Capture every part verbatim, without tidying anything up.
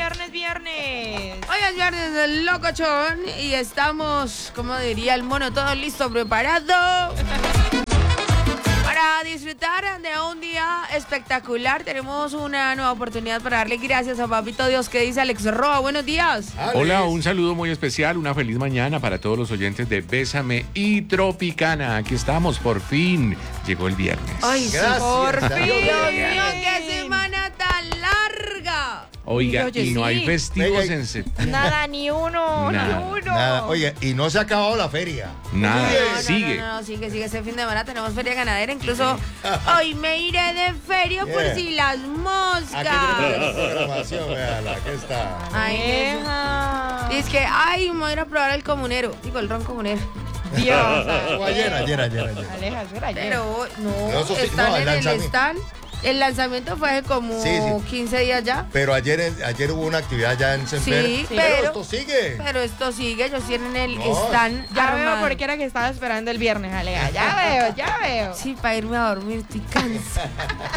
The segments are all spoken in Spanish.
viernes, viernes. Hoy es viernes del locochón y estamos, como diría el mono, todo listo, preparado para disfrutar de un día espectacular. Tenemos una nueva oportunidad para darle gracias a Papito Dios, que dice Alex Roa. Buenos días. Hola, un saludo muy especial, una feliz mañana para todos los oyentes de Bésame y Tropicana. Aquí estamos, por fin. Llegó el viernes. Ay, sí, Gracias, por fin. Dios Dios mío, qué semana tan larga. Oiga, Oye, y no sí. hay festivos Venga, en septiembre. Nada, ni uno, Nada, ni uno. Nada, oye, y no se ha acabado la feria. Nada, No, no, sigue. No, no, no, sigue, sigue. Este fin de semana tenemos feria ganadera. Incluso hoy me iré de feria por Yeah. si las moscas. Aquí tenemos la programación, véala, aquí está. Ay, Deja. dice que, ay, me voy a ir a probar el comunero. Digo, el ron comunero. Dios. Fue ayer, ayer, ayer, ayer. Aleja, eso era ayer. Pero no, No, eso sí, están no, el en el lanzamiento. stand. El lanzamiento fue hace como Sí, sí. quince días ya. Pero ayer, ayer hubo una actividad ya en Semper. Sí, pero, pero- esto sigue. Pero esto sigue, ellos tienen el No. stand Ya veo armado. por qué era que estaba esperando el viernes, Aleja. Ya veo, ya veo. Sí, para irme a dormir, estoy cansada.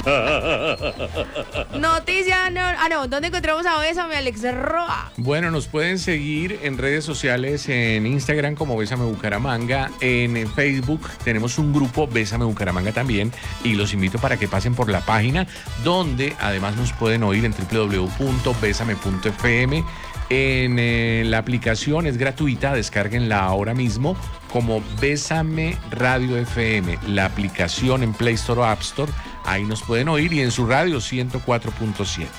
Noticia, no. Ah, no, ¿dónde encontramos a Bésame, Alex Roa? Bueno, nos pueden seguir en redes sociales, en Instagram como Bésame Bucaramanga, en Facebook tenemos un grupo Bésame Bucaramanga también, y los invito para que pasen por la página, donde además nos pueden oír en doble u doble u doble u punto besame punto efe eme. En eh, la aplicación es gratuita, descárguenla ahora mismo como Bésame Radio F M, la aplicación en Play Store o App Store, ahí nos pueden oír, y en su radio ciento cuatro punto siete.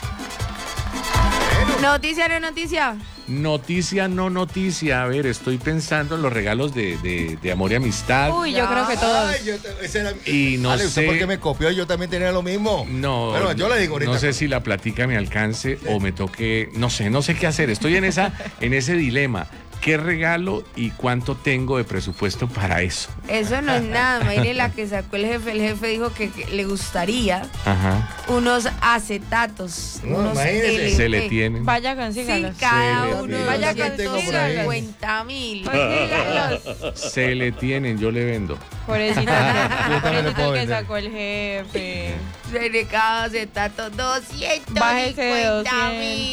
Noticia, no noticia. Noticia, no noticia. A ver, estoy pensando en los regalos de, de, de amor y amistad. Uy, yo creo que todos. Ay, yo te- ese era- Y no Ale, ¿usted sé- por qué me copió? Yo también tenía lo mismo. No, Bueno, yo le digo ahorita. no sé si la platica me alcance o me toque, no sé, no sé qué hacer. Estoy en esa, en ese dilema. ¿Qué regalo y cuánto tengo de presupuesto para eso? Eso no es nada, Mayre, la que sacó el jefe. El jefe dijo que, que le gustaría Ajá. unos acetatos. No, unos imagínese. L P. Se le tienen. Vaya, Sí, consígalos. cada Se le uno tiene. Vaya de con tengo por ahí. cincuenta mil. Consígalos. Se le tienen, yo le vendo. Pobrecito, Yo también le pobrecito puedo que vender. sacó el jefe. Se le cada acetato doscientos Bájese de cincuenta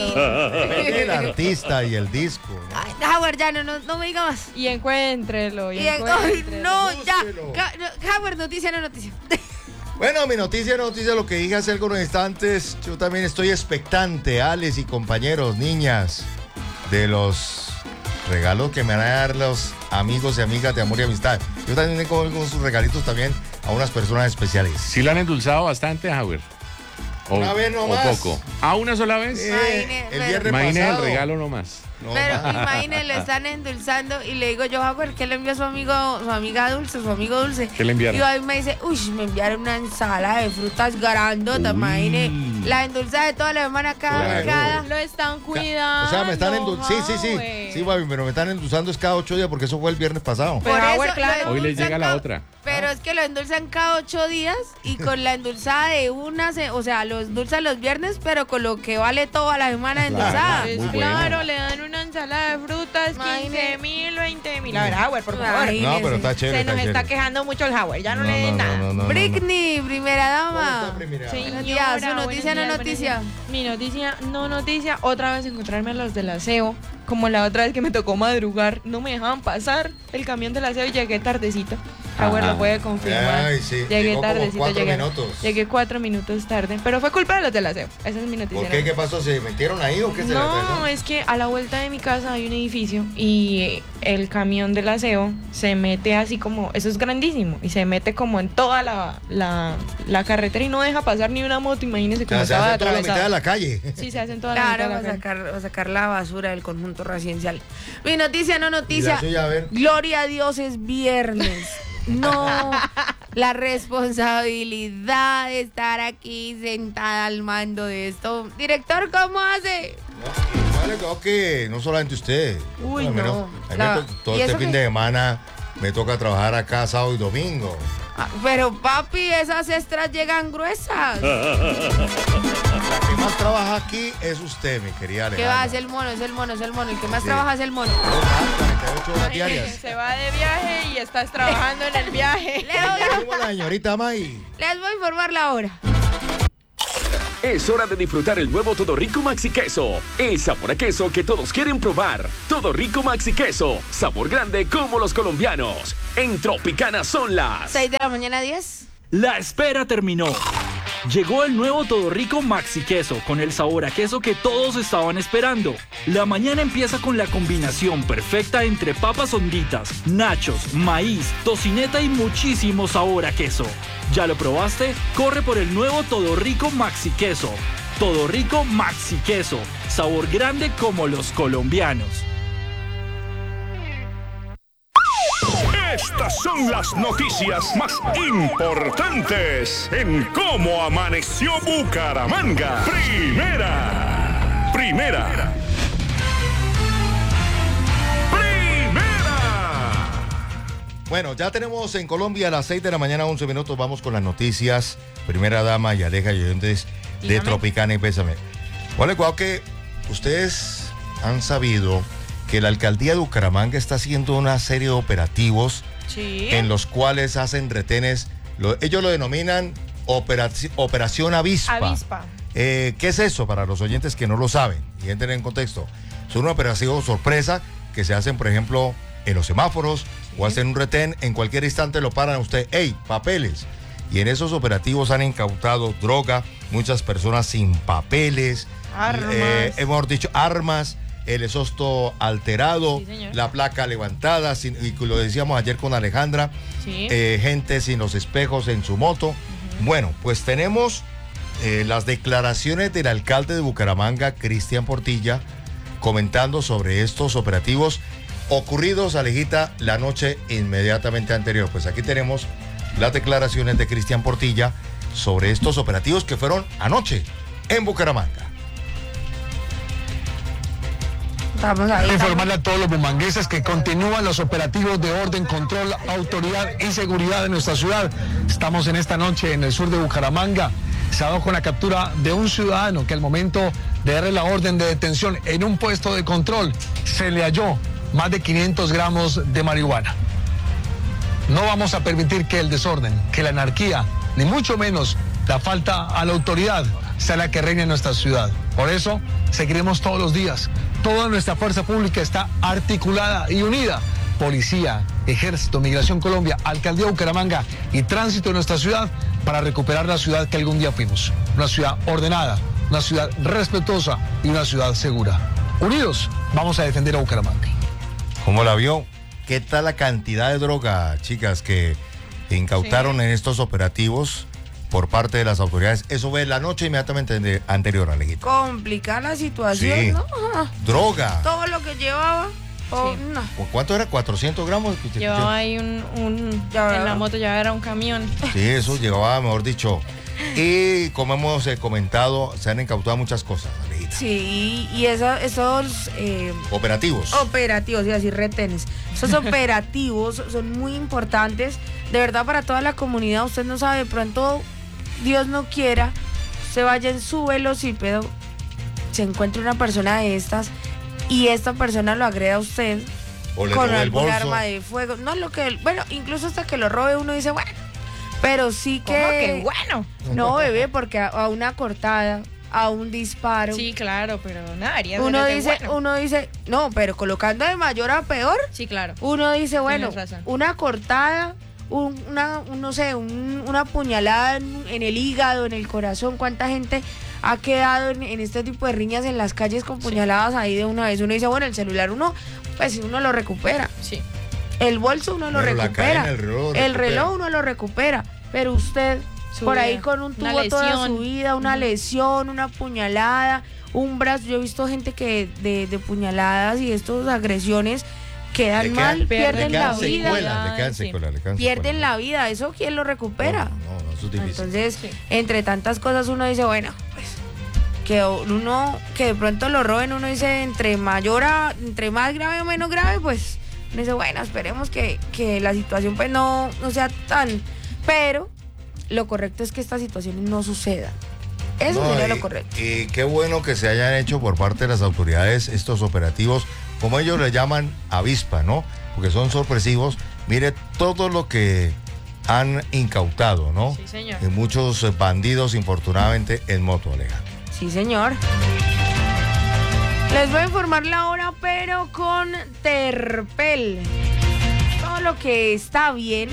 mil. El artista y el disco. ¿no? Ay, Howard, ya no, no, no me diga más. Y encuéntrelo, y Y en- ay, encuéntrelo. no, ya. Búsquelo. Ca- no, Howard, noticia, no noticia. Bueno, mi noticia, noticia, lo que dije hace algunos instantes, yo también estoy expectante, Alex y compañeros, niñas, de los regalos que me van a dar los amigos y amigas de amor y amistad. Yo también tengo algunos sus regalitos también a unas personas especiales. ¿Sí lo han endulzado bastante, Howard? O, Una vez o nomás. poco. ¿A una sola vez? Eh, Imagine- el pero- viernes Imagínese el pasado. regalo nomás. No, Pero ma. imagínense, lo están endulzando y le digo yo, Howard, ¿qué le envió a su amigo, su amiga Dulce, su amigo Dulce? ¿Qué le enviaron? Y ahí me dice, uy, me enviaron una ensalada de frutas grandota, Uy. imagine, la endulzada de toda la semana cada, Claro. cada. Lo están Ca- cuidando. O sea, me están endulzando. Sí, sí, sí. Howard. Sí, Babi, pero me están endulzando es cada ocho días porque eso fue el viernes pasado. Pero Por eso Howard, claro. lo Hoy le endulzan llega la cada- otra. Pero es que lo endulzan cada ocho días y con la endulzada de una, se- o sea, los endulzan los viernes, pero con lo que vale toda la semana de endulzada. Pues Muy claro, bueno. le dan una ensalada de frutas, quince mil, veinte mil. A ver, Howard, por favor. Ay, No, pero está chévere. Se nos está está chévere. quejando mucho el Howard, ya no, le den no, nada. no, no, no, no. Britney, primera ¿Cómo dama. está, primera? Señora, Buenos días, su buenos noticia, no días, noticia. buenos días. Mi noticia, no noticia. Otra vez encontrarme a los del aseo. Como la otra vez que me tocó madrugar. No me dejaban pasar el camión del aseo y llegué tardecito. Howard Ajá. lo puede confirmar. Ay, sí, Llegué llegó como tardecito. cuatro llegué, minutos. llegué cuatro minutos tarde. Pero fue culpa de los del aseo. Esa es mi noticia. ¿Por qué? ¿Qué pasó? ¿Se metieron ahí o qué se le No, atravesó? es que a la vuelta de mi casa hay un edificio y el camión del aseo se mete así como, eso es grandísimo, y se mete como en toda la, la, la carretera y no deja pasar ni una moto, imagínense O cómo sea, se estaba hace toda la mitad de atravesado. la calle. Sí, se hacen toda la Claro, mitad va de la a calle. sacar, va a sacar la basura del conjunto residencial. Mi noticia, no Y la noticia. suya, a ver. Gloria a Dios, es viernes. No, la responsabilidad de estar aquí sentada al mando de esto. Director, ¿cómo hace? No, vale, creo que no solamente usted. Uy, Al menos, no. a mí La- me to- todo ¿y este eso fin qué? de semana me toca trabajar acá sábado y domingo. Ah, pero papi, esas extras llegan gruesas. La que más trabaja aquí es usted, mi querida ¿Qué va? Es Alejandra. el mono, es el mono, es el mono. El que más Sí. trabaja es el mono. cuarenta y ocho horas diarias. Se va de viaje y estás trabajando en el viaje. Les voy, a- Como la señorita May. les voy a informar la hora. Es hora de disfrutar el nuevo Todo Rico Maxi Queso. El sabor a queso que todos quieren probar. Todo Rico Maxi Queso. Sabor grande como los colombianos. En Tropicana son las seis de la mañana, diez. La espera terminó. Llegó el nuevo Todo Rico Maxi Queso con el sabor a queso que todos estaban esperando. La mañana empieza con la combinación perfecta entre papas honditas, nachos, maíz, tocineta y muchísimo sabor a queso. ¿Ya lo probaste? Corre por el nuevo Todo Rico Maxi Queso. Todo Rico Maxi Queso. Sabor grande como los colombianos. Estas son las noticias más importantes en Cómo Amaneció Bucaramanga. Primera. Primera. Primera. Bueno, ya tenemos en Colombia a las seis de la mañana, once minutos. Vamos con las noticias. Primera dama y Aleja y oyentes de Dígame. Tropicana y Pésame. Vale, cuidado que ustedes han sabido que la alcaldía de Bucaramanga está haciendo una serie de operativos Sí. en los cuales hacen retenes. Lo- ellos lo denominan operaci- Operación Avispa. Avispa. Eh, ¿Qué es eso para los oyentes que no lo saben y entren en contexto? Son una operación sorpresa que se hacen, por ejemplo, en los semáforos o hacen un retén. En cualquier instante lo paran a usted. ¡Ey, papeles! Y en esos operativos han incautado droga, muchas personas sin papeles, Armas. eh, hemos dicho armas, el exhausto alterado, Sí, señor. la placa levantada, sin- y lo decíamos ayer con Alejandra, Sí. eh, gente sin los espejos en su moto. Bueno, pues tenemos eh, las declaraciones del alcalde de Bucaramanga, Cristian Portilla, comentando sobre estos operativos ocurridos, Alejita, la noche inmediatamente anterior. Pues aquí tenemos las declaraciones de Cristian Portilla sobre estos operativos que fueron anoche en Bucaramanga. Estamos ahí. Informarle a todos los bumangueses que continúan los operativos de orden, control, autoridad y seguridad de nuestra ciudad. Estamos en esta noche en el sur de Bucaramanga. Se ha dado con la captura de un ciudadano que al momento de darle la orden de detención en un puesto de control se le halló más de quinientos gramos de marihuana. No vamos a permitir que el desorden, que la anarquía, ni mucho menos la falta a la autoridad sea la que reine en nuestra ciudad. Por eso seguiremos todos los días. Toda nuestra fuerza pública está articulada y unida. Policía, Ejército, Migración Colombia, Alcaldía de Bucaramanga y Tránsito de nuestra ciudad para recuperar la ciudad que algún día fuimos. Una ciudad ordenada, una ciudad respetuosa y una ciudad segura. Unidos, vamos a defender a Bucaramanga. ¿Cómo la vio? ¿Qué tal la cantidad de droga, chicas, que incautaron Sí. en estos operativos por parte de las autoridades? Eso fue la noche inmediatamente de- anterior, Alejito. Complicar la situación, Sí. ¿no? Ajá. Droga. Todo lo que llevaba. Oh, Sí. no. ¿Cu- ¿Cuánto era? ¿cuatrocientos gramos? Llevaba ahí un, un Ya. en la moto ya era un camión. Sí, eso llegaba, mejor dicho. Y como hemos eh, comentado, se han incautado muchas cosas, Alejito. Sí, y eso- esos eh, Operativos. operativos, y así retenes, esos operativos son muy importantes, de verdad, para toda la comunidad. Usted no sabe, de pronto, Dios no quiera, se vaya en su velocípedo, se encuentra una persona de estas y esta persona lo agreda a usted O le con robó el algún bolso. arma de fuego. No, lo que, bueno, incluso hasta que lo robe uno dice, bueno, pero sí que... ¿Cómo que bueno? No, bebé, porque a, a una cortada, a un disparo. Sí, claro, pero nada, haría Uno de dice, bueno. uno dice, no, pero colocando de mayor a peor, Sí, claro. uno dice, bueno, Tienes razón. una cortada, un- una, un, no sé, un- una puñalada en, en el hígado, en el corazón. ¿Cuánta gente ha quedado en, en este tipo de riñas en las calles con puñaladas ahí de una vez? Uno dice, bueno, el celular uno, pues uno lo recupera. Sí. El bolso uno lo Pero la recupera. cadena, el reloj lo El recupera. reloj uno lo recupera. Pero usted, Su por ahí vida. con un Una tubo toda lesión. su vida, una Ujú. lesión, una puñalada, un brazo. Yo he visto gente que de, de puñaladas y estas agresiones quedan Le mal, quedan- pierden le la quedan vida. secuelas, le quedan Sí. secuelas, le quedan Pierden secuelas. la vida. ¿Eso quién lo recupera? No, no, no, eso es difícil. Entonces, Sí. entre tantas cosas uno dice, bueno, pues que uno, que de pronto lo roben, uno dice, entre mayor a, entre más grave o menos grave, pues uno dice, bueno, esperemos que, que la situación pues no, no sea tan, pero lo correcto es que estas situaciones no sucedan. Eso No, sería y- lo correcto. Y qué bueno que se hayan hecho por parte de las autoridades estos operativos, como ellos le llaman avispa, ¿no? Porque son sorpresivos. Mire todo lo que han incautado, ¿no? Sí, señor. Y muchos bandidos, infortunadamente, en moto, Aleja. Sí, señor. Les voy a informar la hora, pero con Terpel. Todo lo que está bien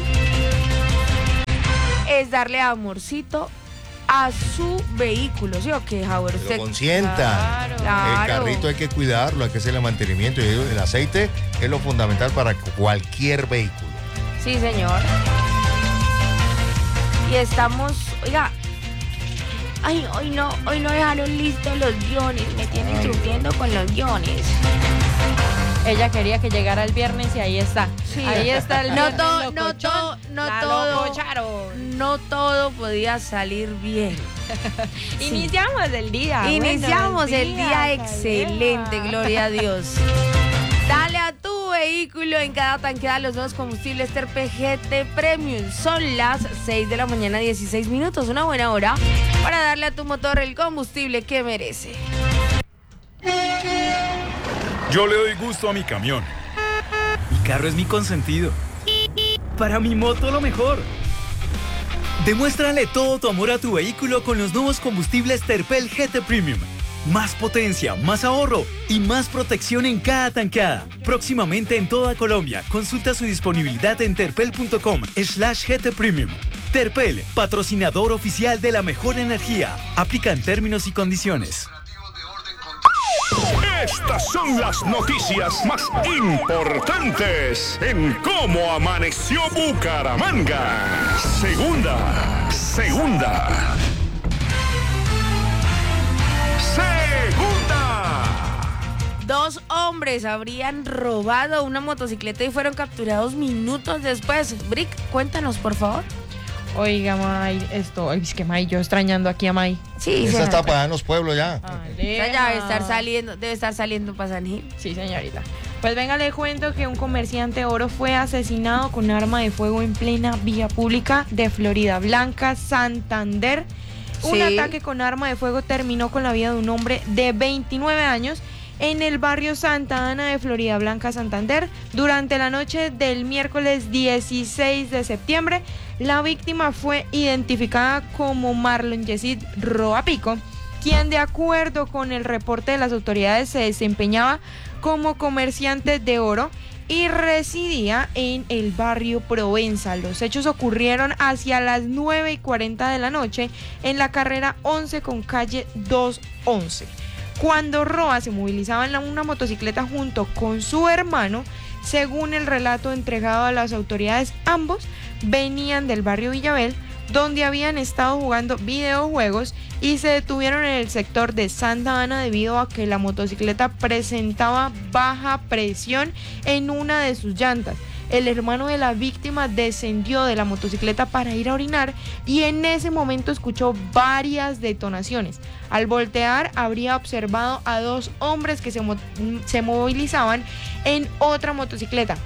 es darle amorcito a su vehículo, ¿sí o qué, Howard? Que lo consienta. Claro. Claro. El carrito hay que cuidarlo, hay que hacerle mantenimiento. Y el aceite es lo fundamental para cualquier vehículo. Sí, señor. Y estamos, oiga, ay, hoy no, hoy no dejaron listos los guiones, me tienen sufriendo con los guiones. Ella quería que llegara el viernes y ahí está. Sí. Ahí está el No viernes todo, no locochón. todo, no La todo, lococharon. no todo podía salir bien. Iniciamos el día. Iniciamos Buenos el día días, excelente, Aleja. gloria a Dios. Dale a tu vehículo en cada tanqueada los nuevos combustibles Terpel G T Premium. Son las seis de la mañana, dieciséis minutos, una buena hora para darle a tu motor el combustible que merece. Yo le doy gusto a mi camión. Mi carro es mi consentido. Para mi moto lo mejor. Demuéstrale todo tu amor a tu vehículo con los nuevos combustibles Terpel G T Premium. Más potencia, más ahorro y más protección en cada tanqueada. Próximamente en toda Colombia. Consulta su disponibilidad en terpel.com slash GT Premium. Terpel, patrocinador oficial de la mejor energía. Aplican términos y condiciones. Estas son las noticias más importantes en Cómo Amaneció Bucaramanga. Segunda, segunda. Segunda. Dos hombres habrían robado una motocicleta y fueron capturados minutos después. Brick, cuéntanos, por favor. Oiga, May, esto, es que May, yo extrañando aquí a May. Sí, Esa se- está para en los pueblos ya. Esa ya debe estar saliendo, debe estar saliendo para San Gil. Sí, señorita. Pues venga, le cuento que un comerciante de oro fue asesinado con arma de fuego en plena vía pública de Florida Blanca, Santander. Un Sí. ataque con arma de fuego terminó con la vida de un hombre de veintinueve años en el barrio Santa Ana de Florida Blanca, Santander. Durante la noche del miércoles dieciséis de septiembre, la víctima fue identificada como Marlon Yesid Roa Pico, quien de acuerdo con el reporte de las autoridades se desempeñaba como comerciante de oro y residía en el barrio Provenza. Los hechos ocurrieron hacia las nueve y cuarenta de la noche en la carrera once con calle doscientos once. Cuando Roa se movilizaba en la- una motocicleta junto con su hermano, según el relato entregado a las autoridades, ambos venían del barrio Villabel, donde habían estado jugando videojuegos y se detuvieron en el sector de Santa Ana debido a que la motocicleta presentaba baja presión en una de sus llantas. El hermano de la víctima descendió de la motocicleta para ir a orinar y en ese momento escuchó varias detonaciones. Al voltear habría observado a dos hombres que se, mo- se movilizaban en otra motocicleta.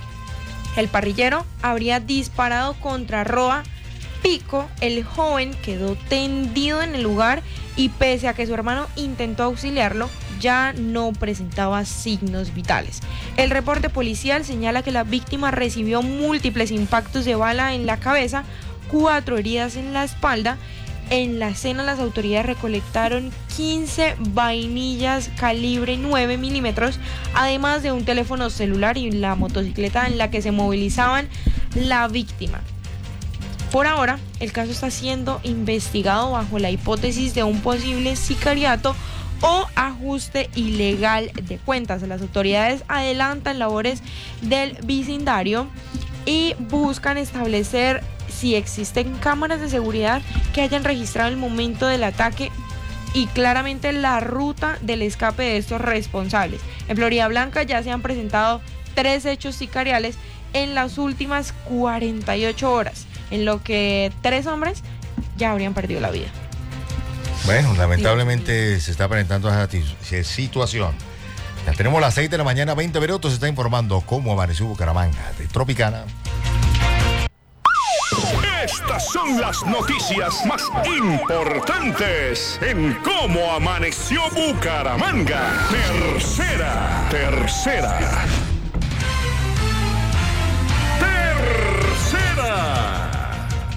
El parrillero habría disparado contra Roa Pico. El joven quedó tendido en el lugar y pese a que su hermano intentó auxiliarlo, ya no presentaba signos vitales. El reporte policial señala que la víctima recibió múltiples impactos de bala en la cabeza, cuatro heridas en la espalda. En la escena las autoridades recolectaron quince vainillas calibre nueve milímetros, además de un teléfono celular y la motocicleta en la que se movilizaban la víctima. Por ahora, el caso está siendo investigado bajo la hipótesis de un posible sicariato o ajuste ilegal de cuentas. Las autoridades adelantan labores del vecindario y buscan establecer si existen cámaras de seguridad que hayan registrado el momento del ataque y claramente la ruta del escape de estos responsables. En Florida Blanca ya se han presentado tres hechos sicariales en las últimas cuarenta y ocho horas, en lo que tres hombres ya habrían perdido la vida. Bueno, lamentablemente se está presentando esa ti- situación. Ya tenemos las seis de la mañana, veinte minutos. Se está informando cómo amaneció Bucaramanga de Tropicana. Estas son las noticias más importantes en Cómo Amaneció Bucaramanga. Tercera, tercera. Tercera.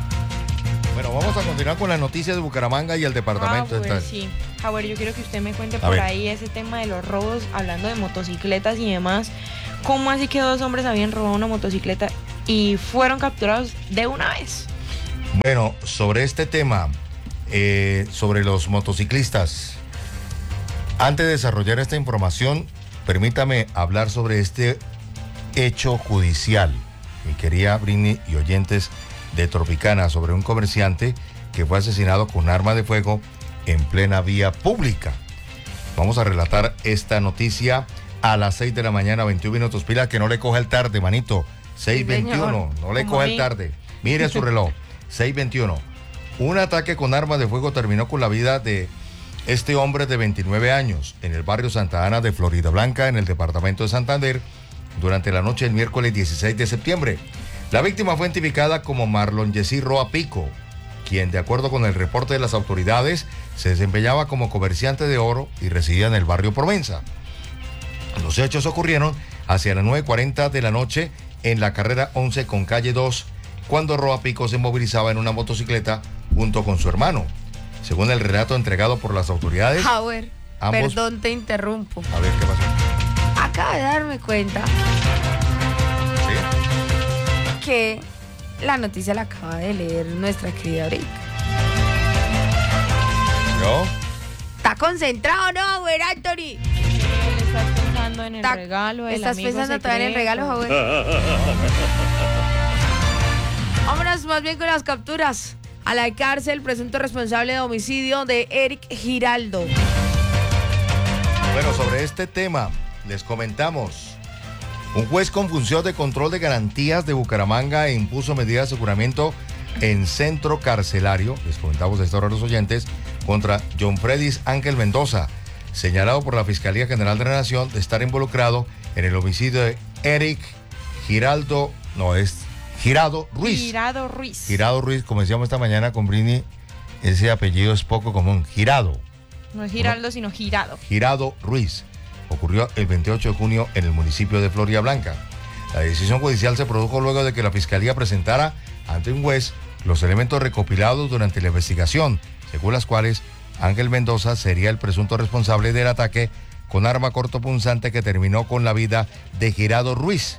vamos a continuar con las noticias de Bucaramanga y el departamento. Ah, de pues, tal. sí. Javier, yo quiero que usted me cuente A por ver. ahí ese tema de los robos, hablando de motocicletas y demás. ¿Cómo así que dos hombres habían robado una motocicleta y fueron capturados de una vez? Bueno, sobre este tema, eh, sobre los motociclistas, antes de desarrollar esta información, permítame hablar sobre este hecho judicial, mi querida Brini y oyentes de Tropicana, sobre un comerciante que fue asesinado con arma de fuego en plena vía pública. Vamos a relatar esta noticia a las seis de la mañana, veintiún minutos. Pila, que no le coja el tarde, manito. seis veintiuno, no le Como coja a el mí. tarde. Mire su reloj, seis veintiuno. Un ataque con arma de fuego terminó con la vida de este hombre de veintinueve años en el barrio Santa Ana de Florida Blanca, en el departamento de Santander, durante la noche del miércoles dieciséis de septiembre. La víctima fue identificada como Marlon Yesí Roa Pico, quien, de acuerdo con el reporte de las autoridades, se desempeñaba como comerciante de oro y residía en el barrio Provenza. Los hechos ocurrieron hacia las nueve cuarenta de la noche en la carrera once con calle dos, cuando Roa Pico se movilizaba en una motocicleta junto con su hermano. Según el relato entregado por las autoridades, Howard, ambos- perdón, te interrumpo. a ver qué pasó. Acabo de darme cuenta ¿Sí? que la noticia la acaba de leer nuestra querida Brick. ¿Yo? ¿Está concentrado, no, güey, Anthony? ¿Estás pensando en el Ta- regalo? el ¿Estás amigo pensando todavía en el regalo, secreto? Howard? Vámonos más bien con las capturas. A la cárcel, presunto responsable de homicidio de Eric Giraldo. Bueno, sobre este tema les comentamos. Un juez con función de control de garantías de Bucaramanga impuso medidas de aseguramiento en centro carcelario, les comentamos a esta hora a los oyentes, contra John Fredis Ángel Mendoza, señalado por la Fiscalía General de la Nación de estar involucrado en el homicidio de Eric Giraldo, no es Girado Ruiz. Girado Ruiz. Girado Ruiz, como decíamos esta mañana con Brini, ese apellido es poco común. Girado. No es Giraldo, sino Girado. Girado Ruiz. Ocurrió el veintiocho de junio en el municipio de Florida Blanca. La decisión judicial se produjo luego de que la Fiscalía presentara ante un juez los elementos recopilados durante la investigación, según las cuales Ángel Mendoza sería el presunto responsable del ataque con arma cortopunzante que terminó con la vida de Girado Ruiz.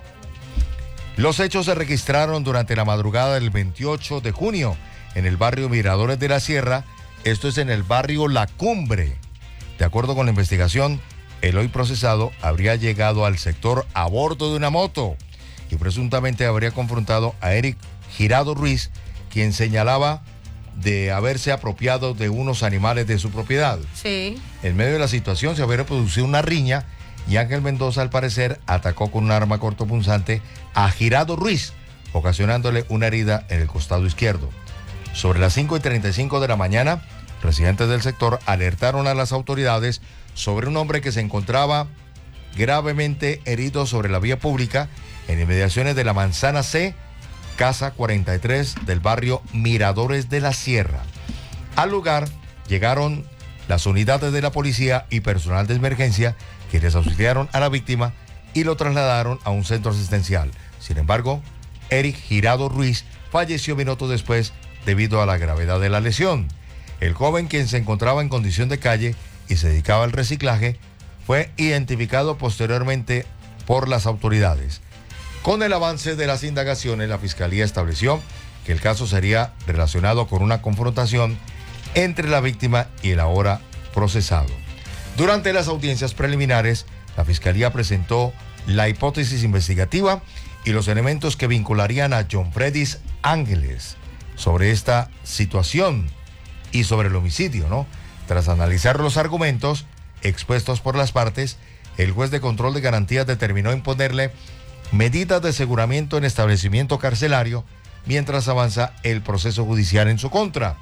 Los hechos se registraron durante la madrugada del veintiocho de junio en el barrio Miradores de la Sierra, esto es en el barrio La Cumbre. De acuerdo con la investigación, el hoy procesado habría llegado al sector a bordo de una moto y presuntamente habría confrontado a Eric Girado Ruiz, quien señalaba de haberse apropiado de unos animales de su propiedad. Sí. En medio de la situación se habría producido una riña y Ángel Mendoza, al parecer, atacó con un arma cortopunzante a Girado Ruiz, ocasionándole una herida en el costado izquierdo. Sobre las cinco y treinta y cinco de la mañana, residentes del sector alertaron a las autoridades sobre un hombre que se encontraba gravemente herido sobre la vía pública en inmediaciones de la Manzana C, Casa cuarenta y tres del barrio Miradores de la Sierra. Al lugar llegaron las unidades de la policía y personal de emergencia, quienes auxiliaron a la víctima y lo trasladaron a un centro asistencial. Sin embargo, Eric Girado Ruiz falleció minutos después debido a la gravedad de la lesión. El joven, quien se encontraba en condición de calle y se dedicaba al reciclaje, fue identificado posteriormente por las autoridades. Con el avance de las indagaciones, la Fiscalía estableció que el caso sería relacionado con una confrontación entre la víctima y el ahora procesado. Durante las audiencias preliminares, la Fiscalía presentó la hipótesis investigativa y los elementos que vincularían a John Fredis Ángeles sobre esta situación y sobre el homicidio, ¿no? Tras analizar los argumentos expuestos por las partes, el juez de control de garantías determinó imponerle medidas de aseguramiento en establecimiento carcelario mientras avanza el proceso judicial en su contra.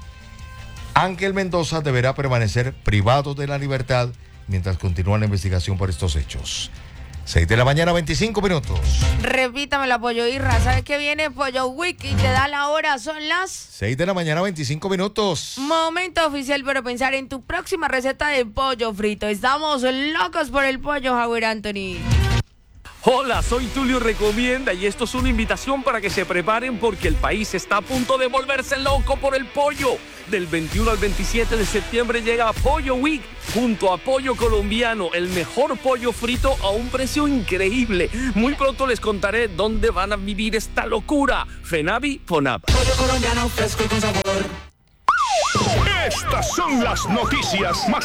Ángel Mendoza deberá permanecer privado de la libertad mientras continúa la investigación por estos hechos. seis de la mañana, veinticinco minutos. Repítame la Pollo Irra. ¿Sabes qué viene Pollo Week y te da la hora? Son las... seis de la mañana, veinticinco minutos. Momento oficial para pensar en tu próxima receta de pollo frito. Estamos locos por el pollo, Howard Anthony. Hola, soy Tulio Recomienda y esto es una invitación para que se preparen porque el país está a punto de volverse loco por el pollo. Del veintiuno al veintisiete de septiembre llega Pollo Week junto a Pollo Colombiano, el mejor pollo frito a un precio increíble. Muy pronto les contaré dónde van a vivir esta locura. Fenavi, Fonab. Pollo colombiano fresco y con sabor. Estas son las noticias más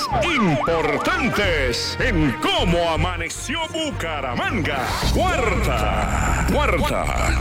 importantes en Cómo Amaneció Bucaramanga. Cuarta, cuarta.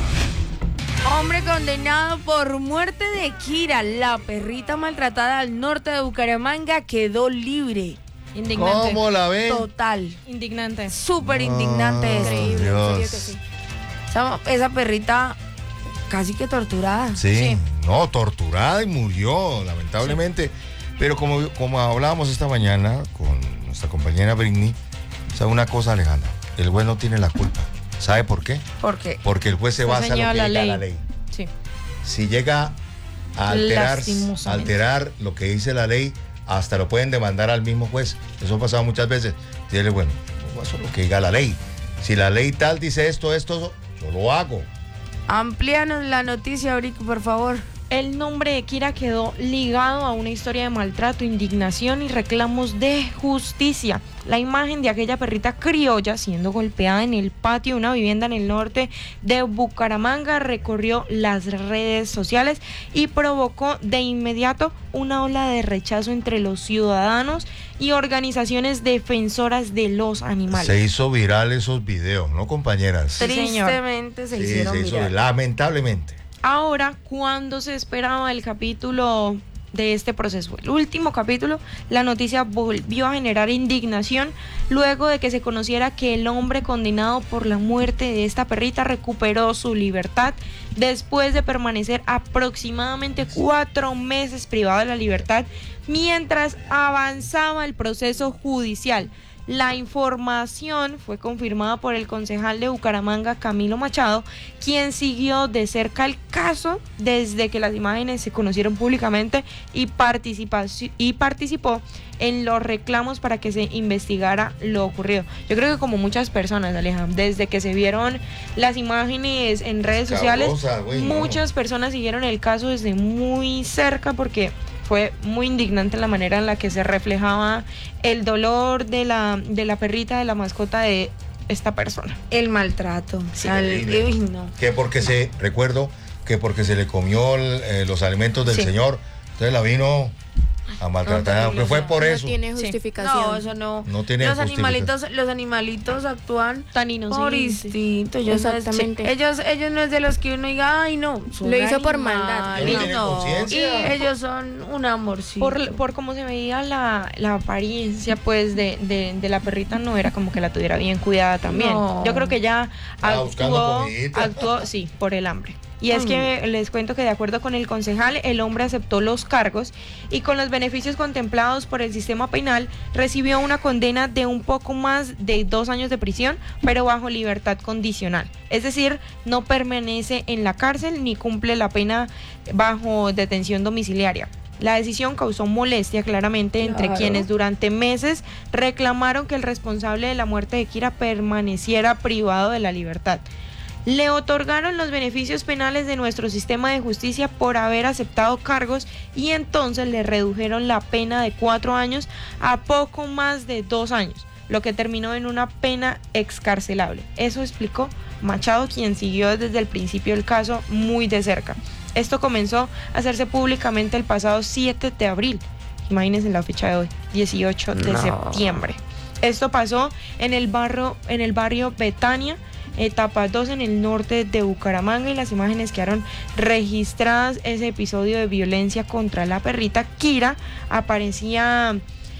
Hombre condenado por muerte de Kira, la perrita maltratada al norte de Bucaramanga, quedó libre. Indignante. ¿Cómo la ven? Total. Indignante. Súper indignante Oh, esto. Increíble, Dios. en serio que sí. Esa, esa perrita casi que torturada. Sí, Sí. no, torturada y murió, lamentablemente. Pero como, como hablábamos esta mañana con nuestra compañera Britney, ¿sabe una cosa, Alejandra? El juez no tiene la culpa. ¿Sabe por qué? ¿Por qué? Porque el juez se Fue basa en lo que señala diga la la ley. ley. Sí. Si llega a alterar, Lastimosamente. alterar lo que dice la ley, hasta lo pueden demandar al mismo juez. Eso ha pasado muchas veces. Dile, bueno, eso es lo que diga la ley. Si la ley tal dice esto, esto, yo lo hago. Amplíanos la noticia, Aurico, por favor. El nombre de Kira quedó ligado a una historia de maltrato, indignación y reclamos de justicia. La imagen de aquella perrita criolla siendo golpeada en el patio de una vivienda en el norte de Bucaramanga recorrió las redes sociales y provocó de inmediato una ola de rechazo entre los ciudadanos y organizaciones defensoras de los animales. Se hizo viral esos videos, ¿no, compañeras? Sí, señor. Tristemente se Sí, hicieron se hizo, viral. lamentablemente. Ahora, cuando se esperaba el capítulo de este proceso, el último capítulo, la noticia volvió a generar indignación luego de que se conociera que el hombre condenado por la muerte de esta perrita recuperó su libertad después de permanecer aproximadamente cuatro meses privado de la libertad mientras avanzaba el proceso judicial. La información fue confirmada por el concejal de Bucaramanga, Camilo Machado, quien siguió de cerca el caso desde que las imágenes se conocieron públicamente y, participa- y participó en los reclamos para que se investigara lo ocurrido. Yo creo que como muchas personas, Alejandro, desde que se vieron las imágenes en redes sociales, Cabrosa, güey, no. muchas personas siguieron el caso desde muy cerca porque fue muy indignante la manera en la que se reflejaba el dolor de la, de la perrita, de la mascota de esta persona. El maltrato. Sí, Al- terrible. uy, no. Que porque se, recuerdo que porque se le comió el, eh, los alimentos del Sí. señor, entonces la vino a maltratar, No, aunque fue por No eso. tiene Sí. justificación. No, eso no. No tiene los justificación. animalitos, los animalitos actúan Tan inocente. por instinto. Ellos, Exactamente. ellos, ellos no es de los que uno diga, ay no. son Lo hizo por maldad. animales". No tiene No. conciencia. Y ellos son un amorcito. Por, por cómo se veía la, la apariencia pues de, de, de la perrita, no era como que la tuviera bien cuidada también. No. Yo creo que ya Estaba buscando actuó, comidita. actuó, sí, por el hambre. Y es que les cuento que de acuerdo con el concejal, el hombre aceptó los cargos y con los beneficios contemplados por el sistema penal recibió una condena de un poco más de dos años de prisión, pero bajo libertad condicional. Es decir, no permanece en la cárcel ni cumple la pena bajo detención domiciliaria. La decisión causó molestia claramente entre Claro. quienes durante meses reclamaron que el responsable de la muerte de Kira permaneciera privado de la libertad. Le otorgaron los beneficios penales de nuestro sistema de justicia por haber aceptado cargos y entonces le redujeron la pena de cuatro años a poco más de dos años, lo que terminó en una pena excarcelable. Eso explicó Machado, quien siguió desde el principio del caso muy de cerca. Esto comenzó a hacerse públicamente el pasado siete de abril. Imagínense la fecha de hoy, dieciocho de No. septiembre. Esto pasó en el barrio, en el barrio Betania, etapa dos en el norte de Bucaramanga, y las imágenes quedaron registradas. Ese episodio de violencia contra la perrita Kira aparecía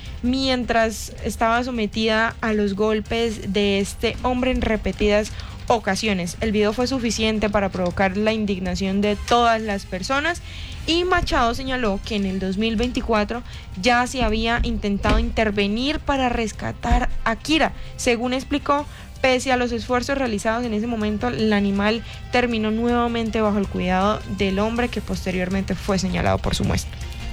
mientras estaba sometida a los golpes de este hombre en repetidas ocasiones. El video fue suficiente para provocar la indignación de todas las personas y Machado señaló que en el dos mil veinticuatro ya se había intentado intervenir para rescatar a Kira. Según explicó, pese a los esfuerzos realizados en ese momento, el animal terminó nuevamente bajo el cuidado del hombre que posteriormente fue señalado por su muestra.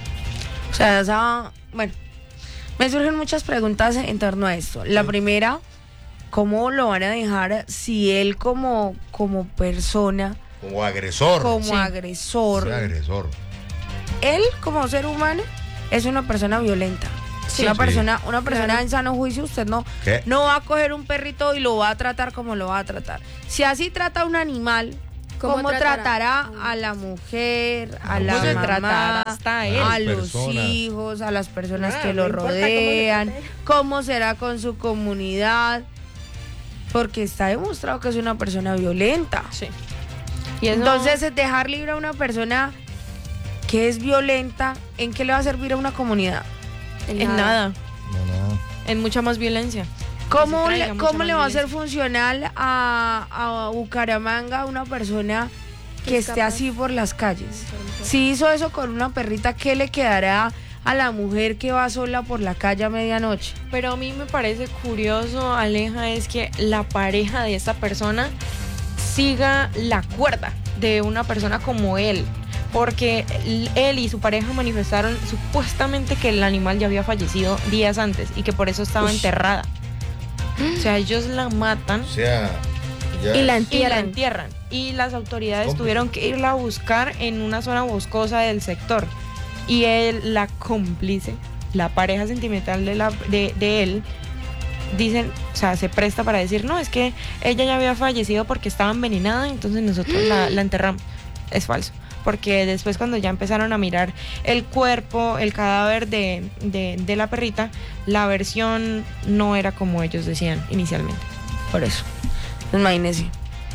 O sea, esa, bueno, me surgen muchas preguntas en torno a esto. La primera, ¿cómo lo van a dejar si él como, como persona, como agresor, como sí. agresor, sí, agresor, él como ser humano es una persona violenta? Sí, una persona, una persona claro. en sano juicio, usted no, no va a coger un perrito y lo va a tratar como lo va a tratar. Si así trata a un animal, ¿cómo, ¿Cómo tratará a la mujer, a la mamá, hasta él, a los persona. hijos, a las personas ah, que lo rodean? Cómo, ¿Cómo será con su comunidad? Porque está demostrado que es una persona violenta. Sí. Y eso... Entonces, dejar libre a una persona que es violenta, ¿en qué le va a servir a una comunidad? En, en nada. nada. No, no. En mucha más violencia. ¿Cómo, le, ¿cómo le va a ser funcional a, a Bucaramanga una persona que esté así por las calles? Si hizo eso con una perrita, ¿qué le quedará a la mujer que va sola por la calle a medianoche? Pero a mí me parece curioso, Aleja, es que la pareja de esta persona siga la cuerda de una persona como él. Porque él y su pareja manifestaron supuestamente que el animal ya había fallecido días antes y que por eso estaba Ush. enterrada. O sea, ellos la matan o sea, y, la entierran. y la entierran. Y las autoridades ¿Cómo? tuvieron que irla a buscar en una zona boscosa del sector. Y él, la cómplice, la pareja sentimental de, la, de, de él, dicen, o sea, se presta para decir, no, es que ella ya había fallecido porque estaba envenenada, entonces nosotros la, la enterramos. Es falso. Porque después cuando ya empezaron a mirar el cuerpo, el cadáver de, de, de la perrita, la versión no era como ellos decían inicialmente. Por eso. Imagínense.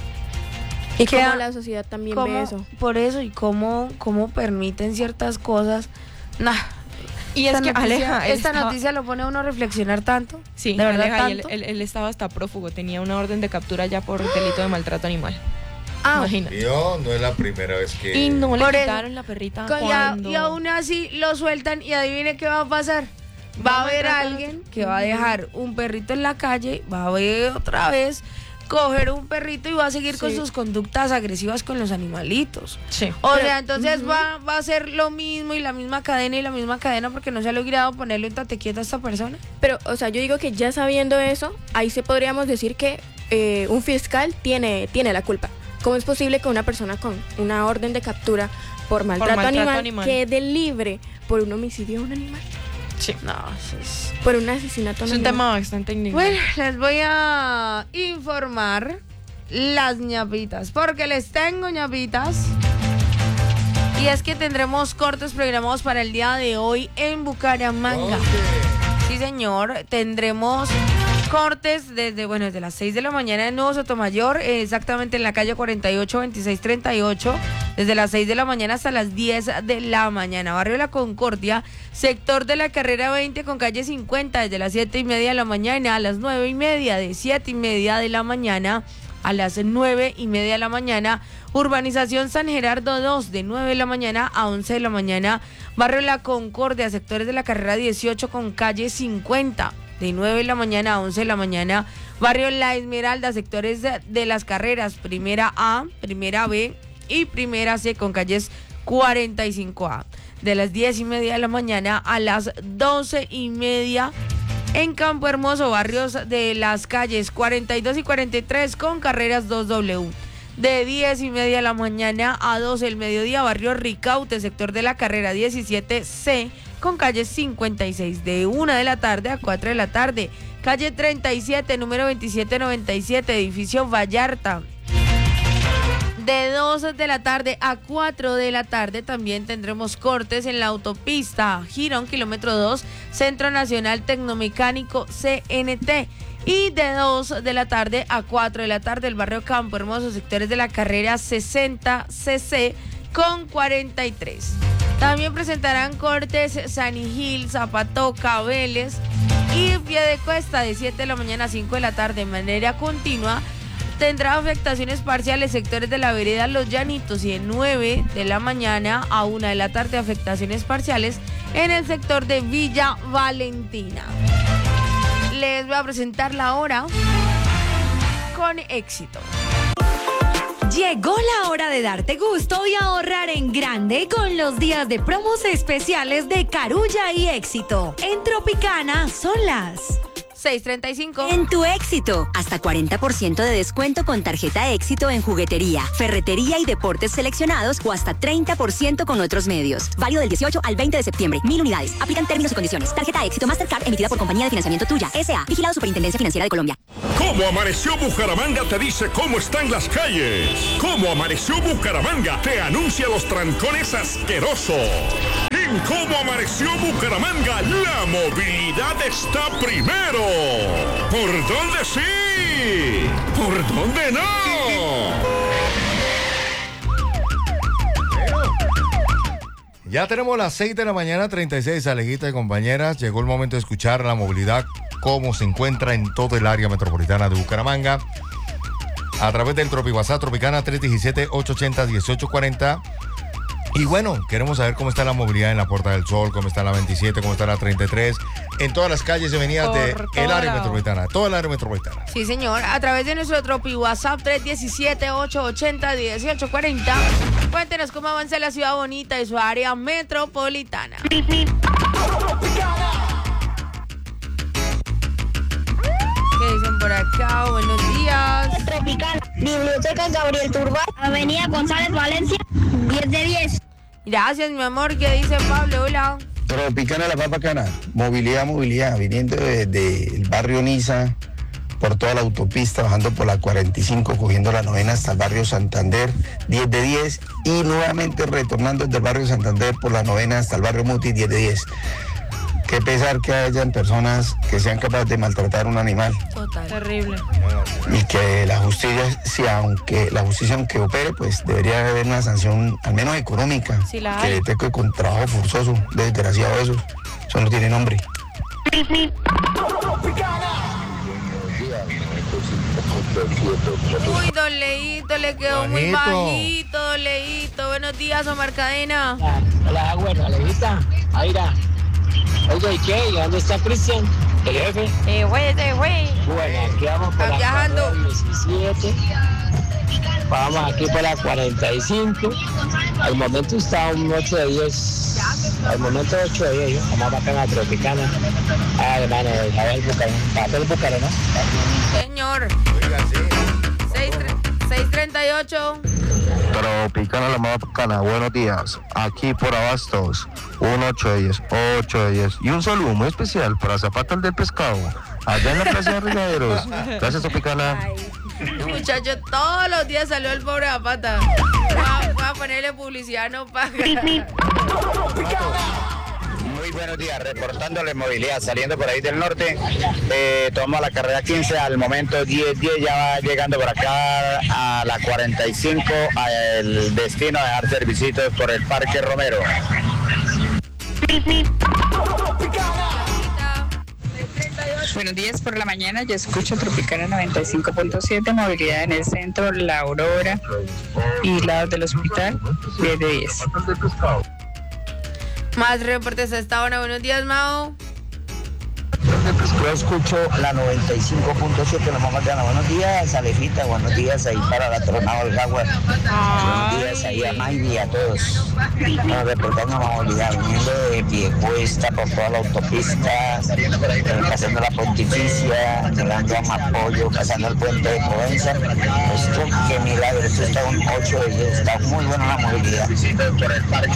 Y cómo la sociedad también ¿cómo, ve eso. Por eso, y cómo, cómo permiten ciertas cosas. Nah. Y es esta que noticia, Aleja, esta estaba... noticia lo pone a uno a reflexionar tanto. Sí, de verdad Aleja, tanto. Y él, él, él estaba hasta prófugo, tenía una orden de captura ya por delito de maltrato animal. Ah, imagínate. Yo no es la primera vez que... Y no le Por quitaron la perrita cuando... Y aún así lo sueltan y adivine qué va a pasar. Va a haber alguien que va a dejar un perrito en la calle, va a ver otra vez, coger un perrito y va a seguir sí. con sus conductas agresivas con los animalitos. Sí. O Pero, sea, entonces uh-huh. va, va a ser lo mismo y la misma cadena y la misma cadena porque no se ha logrado ponerle un tate quieto a esta persona. Pero, o sea, yo digo que ya sabiendo eso, ahí sí podríamos decir que eh, un fiscal tiene, tiene la culpa. ¿Cómo es posible que una persona con una orden de captura por maltrato, por maltrato animal, animal quede libre por un homicidio a un animal? Sí. No, es... Por un asesinato. Es un tema bastante indignante. Bueno, les voy a informar las ñapitas, porque les tengo ñapitas. Y es que tendremos cortes programados para el día de hoy en Bucaramanga. Okay. Sí, señor, tendremos cortes desde, bueno, desde las seis de la mañana en Nuevo Sotomayor, eh, exactamente en la calle cuarenta y ocho, veintiséis treinta y ocho, desde las seis de la mañana hasta las diez de la mañana. Barrio La Concordia, sector de la carrera veinte con calle cincuenta, desde las siete y media de la mañana a las nueve y media, de siete y media de la mañana a las nueve y media de la mañana. Urbanización San Gerardo dos, de nueve de la mañana a once de la mañana. Barrio La Concordia, sectores de la carrera dieciocho con calle cincuenta, de nueve de la mañana a once de la mañana. Barrio La Esmeralda, sectores de, de las carreras primera A, primera B y primera C con calles cuarenta y cinco A, de las diez y media de la mañana a las doce y media. En Campo Hermoso, barrios de las calles cuarenta y dos y cuarenta y tres con carreras dos W, de diez y media de la mañana a doce del mediodía. Barrio Ricaute, sector de la carrera diecisiete C con calle cincuenta y seis, de una de la tarde a cuatro de la tarde. Calle treinta y siete, número veintisiete noventa y siete, edificio Vallarta, de dos de la tarde a cuatro de la tarde. También tendremos cortes en la autopista Girón, kilómetro dos, Centro Nacional Tecnomecánico C N T. Y de dos de la tarde a cuatro de la tarde, el barrio Campo Hermoso, sectores de la carrera sesenta C C con cuarenta y tres. También presentarán cortes San Gil, Zapatoca, Vélez y Piedecuesta, de siete de la mañana a cinco de la tarde. De manera continua tendrá afectaciones parciales sectores de la vereda Los Llanitos, y de nueve de la mañana a una de la tarde afectaciones parciales en el sector de Villa Valentina. Les voy a presentar la hora con éxito. Llegó la hora de darte gusto y ahorrar en grande con los días de promos especiales de Carulla y Éxito. En Tropicana son las seis treinta y cinco. En tu Éxito, hasta cuarenta por ciento de descuento con tarjeta Éxito en juguetería, ferretería y deportes seleccionados o hasta treinta por ciento con otros medios. Válido del dieciocho al veinte de septiembre. Mil unidades. Aplican términos y condiciones. Tarjeta Éxito Mastercard emitida por Compañía de Financiamiento Tuya. S A. Vigilado Superintendencia Financiera de Colombia. ¿Cómo amaneció Bucaramanga? Te dice cómo están las calles. ¿Cómo amaneció Bucaramanga? Te anuncia los trancones asquerosos. En ¿Cómo amaneció Bucaramanga? La movilidad está primero. ¿Por dónde sí? ¿Por dónde no? Ya tenemos las seis de la mañana, treinta y seis, Alejita y compañeras. Llegó el momento de escuchar la movilidad, cómo se encuentra en todo el área metropolitana de Bucaramanga. A través del Tropi WhatsApp Tropicana tres uno siete, ocho ocho cero, uno ocho cuatro cero. Y bueno, queremos saber cómo está la movilidad en la Puerta del Sol, cómo está la veintisiete, cómo está la treinta y tres, en todas las calles y avenidas del área metropolitana, todo el área metropolitana. Sí, señor, a través de nuestro Tropi WhatsApp tres uno siete, ocho ocho cero, uno ocho cuatro cero. Cuéntenos cómo avanza la ciudad bonita y su área metropolitana. ¿Qué dicen por acá? Buenos días. Tropical, Biblioteca Gabriel Turbay, Avenida González Valencia, diez de diez. Gracias, mi amor. ¿Qué dice Pablo? Hola. Tropicana, la más bacana. Movilidad, movilidad. Viniendo desde el barrio Niza, por toda la autopista, bajando por la cuarenta y cinco, cogiendo la novena hasta el barrio Santander, diez de diez. Y nuevamente retornando desde el barrio Santander por la novena hasta el barrio Muti, diez de diez. Qué pesar que hayan personas que sean capaces de maltratar a un animal. Total. Terrible. Y que la justicia, si aunque la justicia aunque opere, pues debería haber una sanción, al menos económica, sí, la que detecte con trabajo forzoso, desgraciado eso. Eso no tiene nombre. Uy, don Leito, le quedó bajito. Muy bajito, don Leito. Buenos días, Omar Cadena. Hola, bueno, Alejita, Aira. Oye, ¿y qué? ¿Y dónde está Cristian? ¿El jefe? Eh, güey, eh, güey. Bueno, aquí vamos por la viajando. diecisiete. Vamos aquí por la cuarenta y cinco. Al momento está un ocho de diez. Al momento ocho de diez. Vamos acá en la Tropicana. Ah, hermano, a ver el Bucaro. ¿Para el Bucaro, no? Señor. seis treinta y ocho. Tropicana, la más bacana, buenos días. Aquí por Abastos, un ocho de diez, ocho de diez. Y un saludo muy especial para Zapata el del Pescado, allá en la Plaza de Regaderos. Gracias, Tropicana. Muchacho, todos los días salió el pobre Zapata. Voy a ponerle publicidad, no paga. Muy buenos días, reportándole movilidad, saliendo por ahí del norte, eh, tomamos la carrera quince, al momento diez diez, ya va llegando por acá a la cuarenta y cinco, al destino a dejar servicios por el Parque Romero. Buenos días por la mañana, yo escucho Tropicana noventa y cinco punto siete, movilidad en el centro, La Aurora y lados del hospital, diez de diez. Más reportes a esta hora. Buenos días, Mao. Yo escucho la noventa y cinco punto siete, la mamá gana. Buenos días, Alejita. Buenos días ahí para la Tronado del Jaguar. Buenos días ahí a Maydi y a todos. Nos reportando movilidad, viniendo de Piecuesta por toda la autopista, pasando la Pontificia, llegando a Mapollo, pasando el puente de Provenza. Esto, qué milagro, esto está un ocho de diez, está muy buena la movilidad.